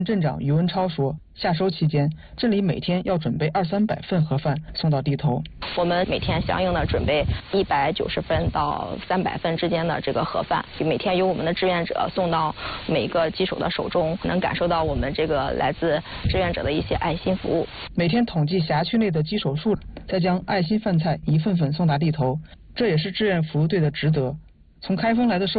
镇长于文超说，夏收期间，镇里每天要准备200-300份盒饭送到地头。 我们每天相应的准备190份到300份之间的这个盒饭，每天由我们的志愿者送到每个鸡手的手中，能感受到我们这个来自志愿者的一些爱心服务。 每天统计辖区内的鸡手数，再将爱心饭菜一份份送达地头，这也是志愿服务队的职责。从开封来的